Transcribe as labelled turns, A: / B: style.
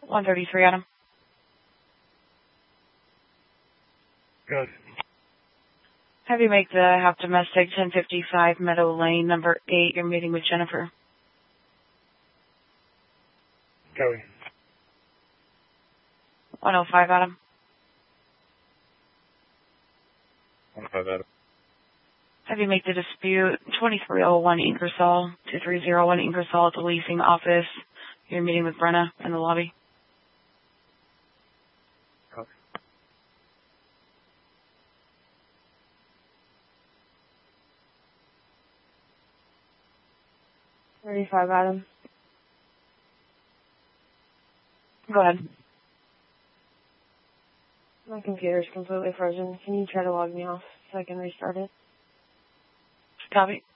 A: 133, Adam.
B: Good.
A: Have you make the half domestic 1055 Meadow Lane, number 8. You're meeting with Jennifer.
B: Going.
A: 105, Adam.
B: 105, Adam.
A: Have you make the dispute 2301 Ingersoll, 2301 Ingersoll at the leasing office. You're meeting with Brenna in the lobby.
B: Copy.
C: $35, Adam.
A: Go ahead.
C: My computer's completely frozen. Can you try to log me off so I can restart it?
A: Copy.